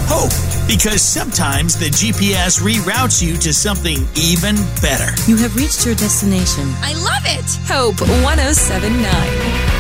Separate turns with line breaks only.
Hope, because sometimes the GPS reroutes you to something even better.
You have reached your destination.
I love it.
Hope 107.9.